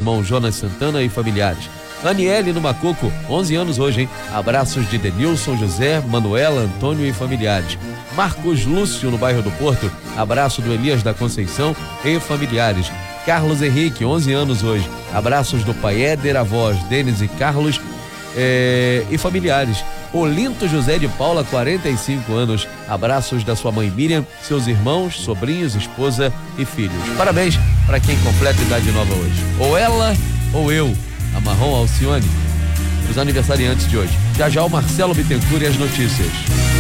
irmão Jonas Santana e familiares. Aniele no Macoco, 11 anos hoje, hein? Abraços de Denilson, José, Manuela, Antônio e familiares. Marcos Lúcio no bairro do Porto, abraço do Elias da Conceição e familiares. Carlos Henrique, 11 anos hoje, abraços do pai Éder, avós Denis e Carlos e familiares. Olinto José de Paula, 45 anos, abraços da sua mãe Miriam, seus irmãos, sobrinhos, esposa e filhos. Parabéns para quem completa idade nova hoje. Ou ela ou eu, a Marrom Alcione, os aniversariantes de hoje. Já já o Marcelo Bittencourt e as notícias.